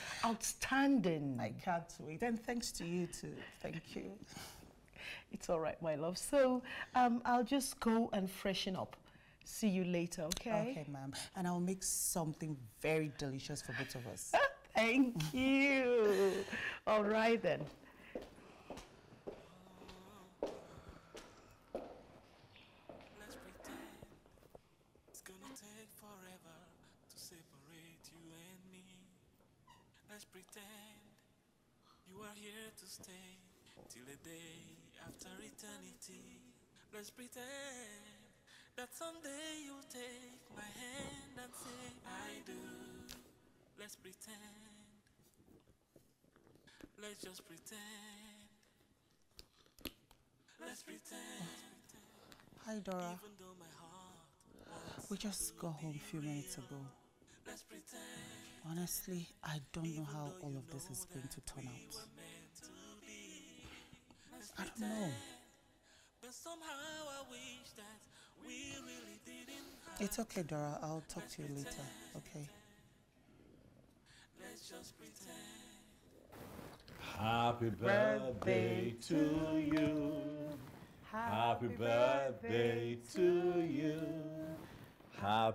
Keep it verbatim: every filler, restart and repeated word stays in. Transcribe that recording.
outstanding. I can't wait. And thanks to you too. Thank you. It's all right, my love. So um, I'll just go and freshen up. See you later, okay? Okay, ma'am. And I'll make something very delicious for both of us. Thank you. All right, then. Let's pretend it's gonna take forever to separate you and me. Let's pretend you are here to stay till the day after eternity. Let's pretend that someday you'll take my hand and say I do. Let's pretend. Let's just pretend. Let's pretend. Hi, Dora. Even though my heart We just got home a few minutes ago. let's pretend. Honestly, I don't know how all of this is going to turn out. I don't know. But somehow I wish that we really didn't have. It's okay, Dora. I'll talk to you later, okay? Let's just pretend. Happy birthday to you. Happy birthday to you. Happy